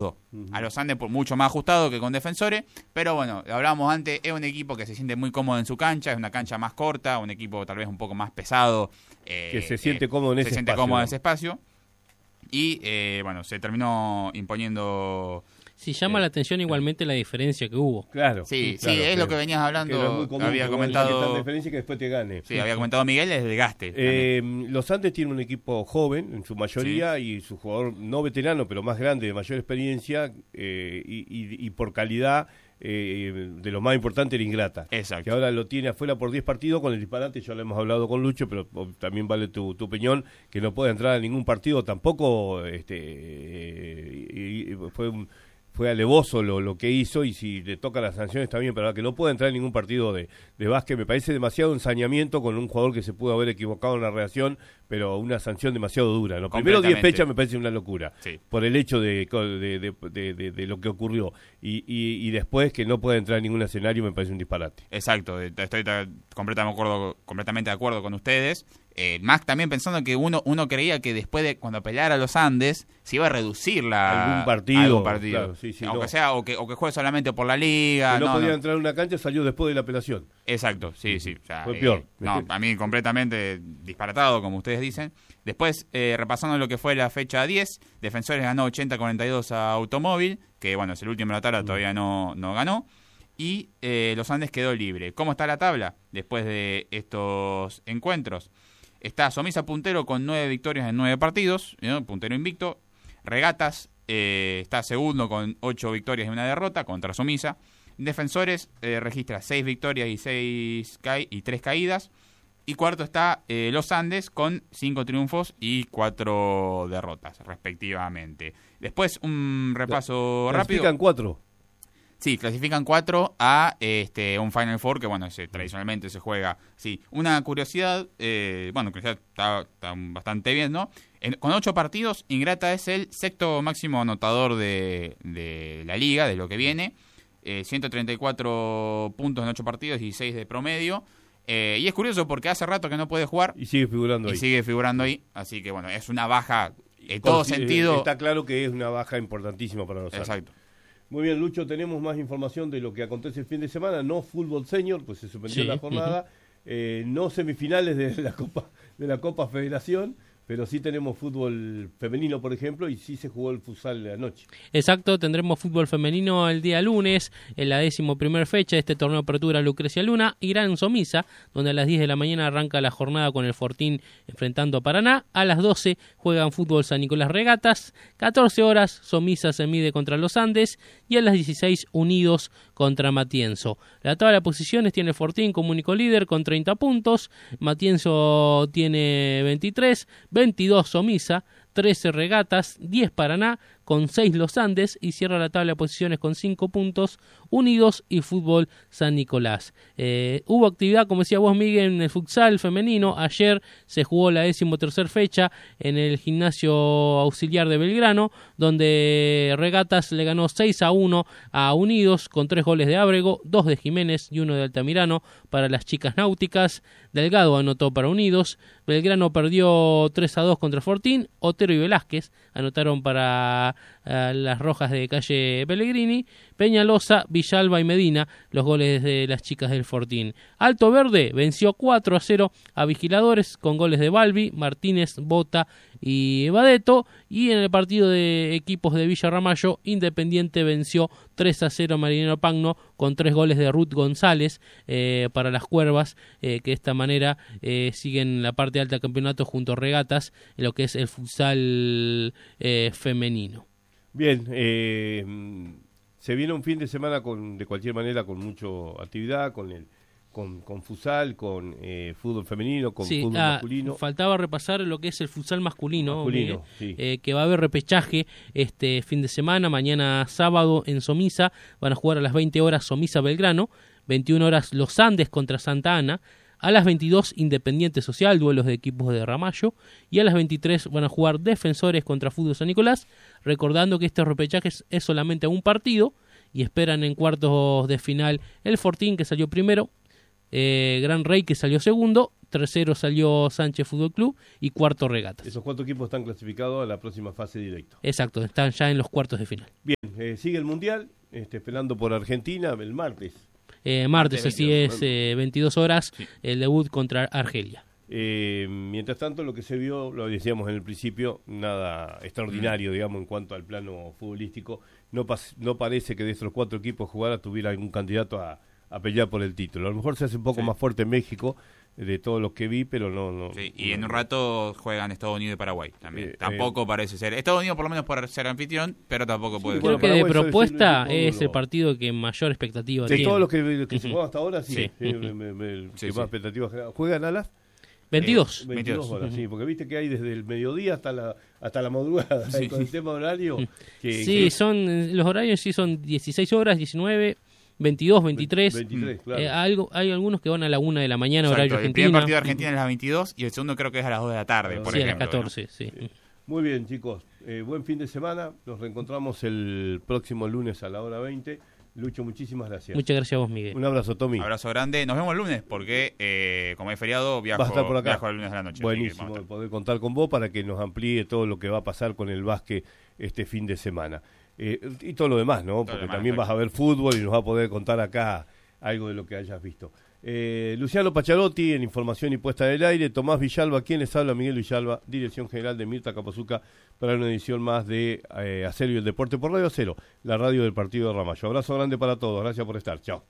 a los Andes por mucho más ajustado que con Defensores, pero bueno, lo hablábamos antes, es un equipo que se siente muy cómodo en su cancha, es una cancha más corta, un equipo tal vez un poco más pesado, que se siente cómodo en ese espacio. Cómodo en ese espacio, y bueno, se terminó imponiendo. Sí, llama la atención igualmente la diferencia que hubo. Claro. Sí, es lo que venías hablando. Que es muy común, había comentado. Que diferencia que después te gane. Sí, había comentado Miguel, es desgaste. Los Andes tienen un equipo joven, en su mayoría, y su jugador no veterano, pero más grande, de mayor experiencia, y por calidad, de lo más importante, era Ingrata. Exacto. Que ahora lo tiene afuera por 10 partidos con el disparate, ya lo hemos hablado con Lucho, pero también vale tu opinión, que no puede entrar a ningún partido tampoco. Fue alevoso lo que hizo, y si le toca la sanción está bien, pero que no puede entrar en ningún partido de básquet me parece demasiado ensañamiento con un jugador que se pudo haber equivocado en la reacción, pero una sanción demasiado dura. Los primeros 10 fechas me parece una locura, sí, por el hecho de lo que ocurrió, y después que no puede entrar en ningún escenario me parece un disparate. Exacto, estoy completamente de acuerdo con ustedes. Más también pensando que uno creía que después de cuando peleara a los Andes se iba a reducir algún partido. Claro, sí, aunque sea o que juegue solamente por la liga. Que no podía entrar en una cancha, salió después de la apelación. Exacto, sí. O sea, fue peor. A mí completamente disparatado, como ustedes dicen. Después, repasando lo que fue la fecha 10, Defensores ganó 80-42 a Automóvil, que bueno, es el último de la tabla, todavía no ganó. Y los Andes quedó libre. ¿Cómo está la tabla después de estos encuentros? Está Somisa puntero con 9 victorias en 9 partidos, puntero invicto. Regatas está segundo con 8 victorias y 1 derrota contra Somisa. Defensores registra 6 victorias y 3 caídas. Y cuarto está Los Andes con 5 triunfos y 4 derrotas, respectivamente. Después un repaso rápido. ¿Clasifican 4? Sí, clasifican 4 a un Final Four que, bueno, tradicionalmente se juega. Sí, una curiosidad, que está bastante bien, ¿no? Con 8 partidos, Ingrata es el sexto máximo anotador de la liga, de lo que viene. 134 puntos en 8 partidos, 16 de promedio. Y es curioso porque hace rato que no puede jugar. Y sigue figurando ahí. Así que, bueno, es una baja en todo sentido. Está claro que es una baja importantísima para nosotros. Exacto. Muy bien, Lucho, tenemos más información de lo que acontece el fin de semana. No fútbol senior, pues se suspendió la jornada. No semifinales de la Copa Federación, pero sí tenemos fútbol femenino, por ejemplo, y sí se jugó el futsal anoche. Exacto, tendremos fútbol femenino el día lunes, en la 11ª fecha de este torneo de apertura Lucrecia Luna, irá en Somisa, donde a las 10 de la mañana arranca la jornada con el Fortín enfrentando a Paraná. A las 12 juegan fútbol San Nicolás Regatas, 14 horas Somisa se mide contra los Andes, y a las 16 Unidos contra Matienzo. La tabla de posiciones tiene el Fortín como único líder con 30 puntos, Matienzo tiene 23, 22 Somisa, 13 Regatas, 10 Paraná, con 6 Los Andes, y cierra la tabla de posiciones con 5 puntos Unidos y Fútbol San Nicolás. Hubo actividad, como decía vos, Miguel, en el futsal femenino. Ayer se jugó la 13ª fecha en el gimnasio auxiliar de Belgrano, donde Regatas le ganó 6-1 a Unidos con 3 goles de Ábrego, 2 de Jiménez y 1 de Altamirano para las chicas náuticas. Delgado anotó para Unidos. Belgrano perdió 3-2 contra Fortín. Otero y Velázquez anotaron para las rojas de calle Pellegrini. Peñalosa, Villalba y Medina los goles de las chicas del Fortín. Alto Verde venció 4-0 a Vigiladores con goles de Balbi, Martínez, Bota y Badeto. Y en el partido de equipos de Villa Ramallo, Independiente venció 3-0 a Marinero Pagno con 3 goles de Ruth González para las Cuervas, que de esta manera siguen la parte alta del campeonato junto a Regatas en lo que es el futsal femenino. Bien, se viene un fin de semana de cualquier manera con mucha actividad, con futsal, con fútbol femenino, con fútbol masculino. Faltaba repasar lo que es el futsal masculino sí. Que va a haber repechaje este fin de semana. Mañana sábado en Somisa van a jugar a las 20 horas Somisa Belgrano, 21 horas Los Andes contra Santa Ana. A las 22 Independiente Social, duelos de equipos de Ramallo, y a las 23 van a jugar Defensores contra Fútbol San Nicolás, recordando que este repechaje es solamente un partido, y esperan en cuartos de final el Fortín, que salió primero, Gran Rey, que salió segundo, tercero salió Sánchez Fútbol Club y cuarto Regatas. Esos 4 equipos están clasificados a la próxima fase directa. Exacto, están ya en los cuartos de final. Bien, sigue el Mundial, esperando por Argentina el martes. Martes, así es, 22 horas, sí. El debut contra Argelia. Mientras tanto, lo que se vio, lo decíamos en el principio, nada extraordinario, digamos, en cuanto al plano futbolístico. No parece que de estos 4 equipos jugaras tuviera algún candidato a pelear por el título. A lo mejor se hace un poco más fuerte en México, de todos los que vi, pero no. Sí, y en un rato juegan Estados Unidos y Paraguay también. Tampoco parece ser. Estados Unidos por lo menos por ser anfitrión, pero tampoco puede ser. Creo que de propuesta es el partido que mayor expectativa tiene. De todos los que se juegan hasta ahora, sí. Que más expectativas ¿Juegan a las? 22 horas, sí, porque viste que hay desde el mediodía hasta la madrugada, con el tema horario. Son los horarios son 16 horas, 19, 22, 23. 23 claro. Hay algunos que van a la 1 de la mañana, horario argentino. El primer partido de Argentina es a las 22 y el segundo creo que es a las 2 de la tarde, por ejemplo. A las 14, sí. Muy bien, chicos. Buen fin de semana. Nos reencontramos el próximo lunes a la hora 20. Lucho, muchísimas gracias. Muchas gracias a vos, Miguel. Un abrazo, Tommy. Un abrazo grande. Nos vemos el lunes porque, como es feriado, viajo el lunes a la noche. Buenísimo poder contar con vos para que nos amplíe todo lo que va a pasar con el básquet este fin de semana. Y todo lo demás, ¿no? Porque también vas a ver fútbol y nos va a poder contar acá algo de lo que hayas visto. Luciano Pacharotti en Información y Puesta del Aire, Tomás Villalba, quien les habla, Miguel Villalba, Dirección General de Mirta Capazuca, para una edición más de Acero y el Deporte por Radio Acero, la radio del Partido de Ramallo. Abrazo grande para todos, gracias por estar, chao.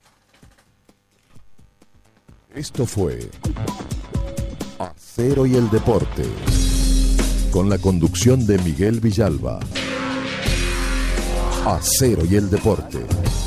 Esto fue Acero y el Deporte, con la conducción de Miguel Villalba. Acero y el Deporte.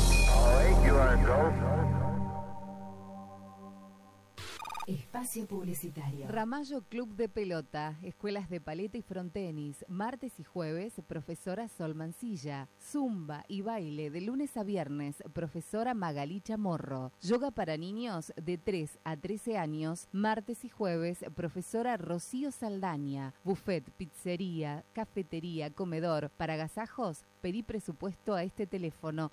Espacio publicitario. Ramallo Club de Pelota, escuelas de paleta y frontenis, martes y jueves, profesora Sol Mancilla, zumba y baile de lunes a viernes, profesora Magalí Chamorro, yoga para niños de 3 a 13 años, martes y jueves, profesora Rocío Saldaña, buffet, pizzería, cafetería, comedor, para agasajos, pedí presupuesto a este teléfono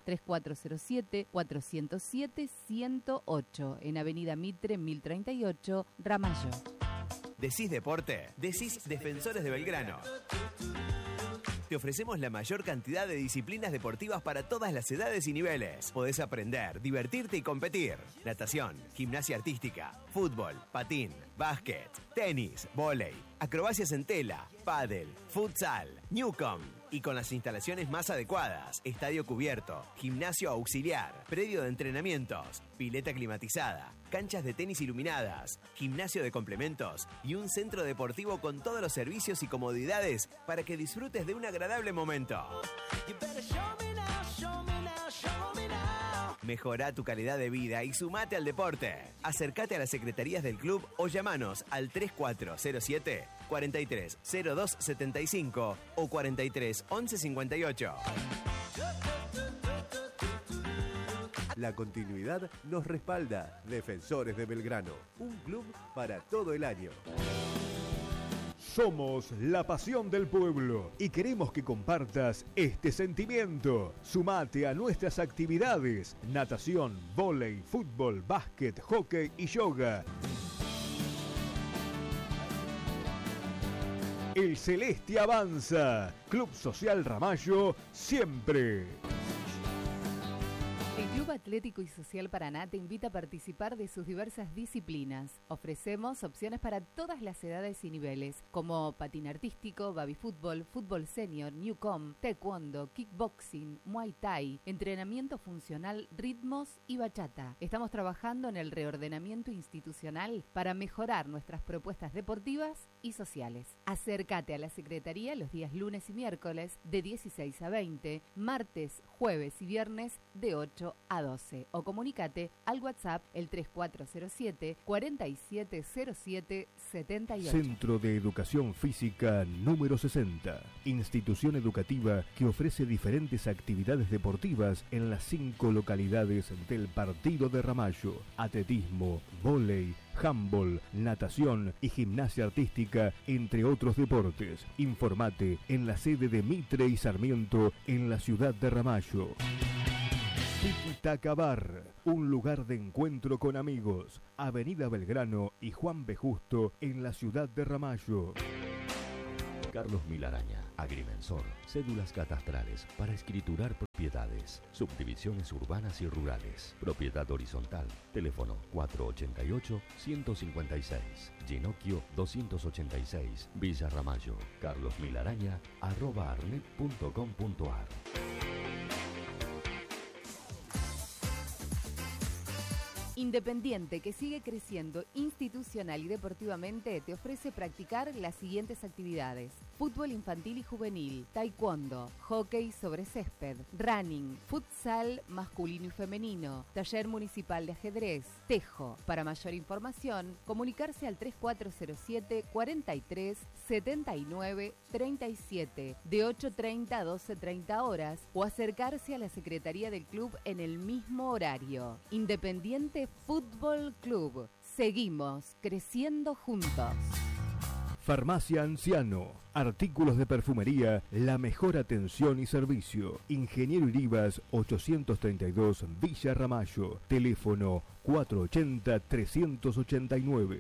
3407-407-108 en Avenida Mitre 1038, Ramallo. ¿Decís deporte? Decís Defensores de Belgrano. Te ofrecemos la mayor cantidad de disciplinas deportivas para todas las edades y niveles. Podés aprender, divertirte y competir. Natación, gimnasia artística, fútbol, patín, básquet, tenis, vóley, acrobacias en tela, pádel, futsal, Newcom. Y con las instalaciones más adecuadas, estadio cubierto, gimnasio auxiliar, predio de entrenamientos, pileta climatizada, canchas de tenis iluminadas, gimnasio de complementos y un centro deportivo con todos los servicios y comodidades para que disfrutes de un agradable momento. Mejorá tu calidad de vida y sumate al deporte. Acércate a las secretarías del club o llamanos al 3407 43 02 75 o 43 11 58. La continuidad nos respalda. Defensores de Belgrano, un club para todo el año. Somos la pasión del pueblo y queremos que compartas este sentimiento. Sumate a nuestras actividades: natación, vóley, fútbol, básquet, hockey y yoga. El Celeste avanza. Club Social Ramallo, siempre. El Club Atlético y Social Paraná te invita a participar de sus diversas disciplinas. Ofrecemos opciones para todas las edades y niveles, como patín artístico, baby fútbol, fútbol senior, newcom, taekwondo, kickboxing, muay thai, entrenamiento funcional, ritmos y bachata. Estamos trabajando en el reordenamiento institucional para mejorar nuestras propuestas deportivas y sociales. Acércate a la Secretaría los días lunes y miércoles de 16 a 20, martes, jueves y viernes de 8 a 12 o comunícate al WhatsApp el 3407 4707 78. Centro de Educación Física número 60. Institución educativa que ofrece diferentes actividades deportivas en las 5 localidades del Partido de Ramallo: atletismo, vóley, handball, natación y gimnasia artística, entre otros deportes. Informate en la sede de Mitre y Sarmiento en la ciudad de Ramallo. Tiki Taka Bar, un lugar de encuentro con amigos. Avenida Belgrano y Juan B. Justo en la ciudad de Ramallo. Carlos Milaraña, agrimensor, cédulas catastrales para escriturar propiedades, subdivisiones urbanas y rurales, propiedad horizontal, teléfono 488-156, Ginocchio 286, Villa Ramallo, carlosmilaraña@arnet.com.ar. Independiente, que sigue creciendo institucional y deportivamente, te ofrece practicar las siguientes actividades: fútbol infantil y juvenil, taekwondo, hockey sobre césped, running, futsal masculino y femenino, taller municipal de ajedrez, tejo. Para mayor información, comunicarse al 3407 43 79 37 de 8:30 a 12:30 horas o acercarse a la secretaría del club en el mismo horario. Independiente Fútbol Club. Seguimos creciendo juntos. Farmacia Anciano, artículos de perfumería, la mejor atención y servicio. Ingeniero Iribas 832 Villa Ramallo, teléfono 480-389.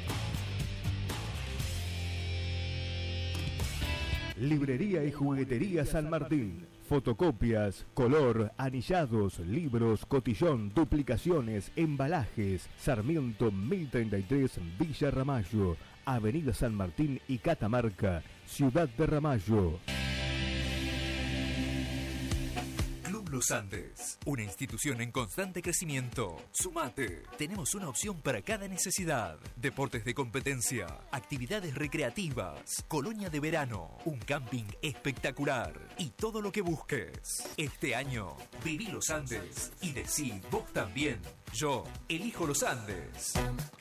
Librería y Juguetería San Martín. Fotocopias, color, anillados, libros, cotillón, duplicaciones, embalajes. Sarmiento 1033 Villa Ramallo, Avenida San Martín y Catamarca, Ciudad de Ramallo. Los Andes, una institución en constante crecimiento. Sumate. Tenemos una opción para cada necesidad. Deportes de competencia, actividades recreativas, colonia de verano, un camping espectacular y todo lo que busques. Este año, viví Los Andes y decí vos también. Yo elijo Los Andes.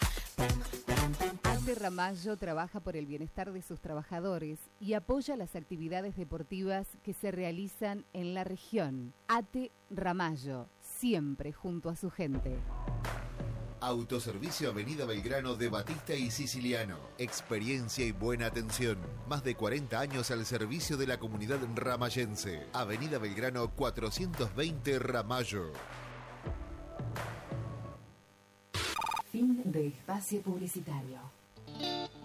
ATE Ramallo trabaja por el bienestar de sus trabajadores y apoya las actividades deportivas que se realizan en la región. ATE Ramallo, siempre junto a su gente. Autoservicio Avenida Belgrano de Batista y Siciliano. Experiencia y buena atención. Más de 40 años al servicio de la comunidad ramallense. Avenida Belgrano 420 Ramallo. Fin de espacio publicitario.